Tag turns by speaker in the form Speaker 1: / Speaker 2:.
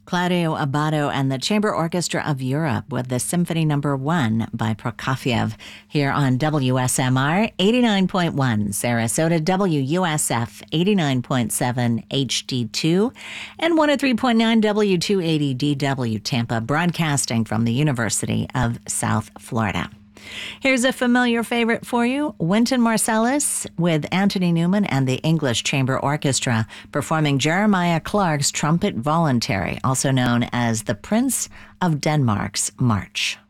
Speaker 1: Claudio Abbado and the Chamber Orchestra of Europe with the Symphony No. 1 by Prokofiev here on WSMR 89.1 Sarasota, WUSF 89.7 HD2, and 103.9 W280 Tampa, broadcasting from the University of South Florida. Here's a familiar favorite for you, Wynton Marsalis with Anthony Newman and the English Chamber Orchestra performing Jeremiah Clark's Trumpet Voluntary, also known as the Prince of Denmark's March.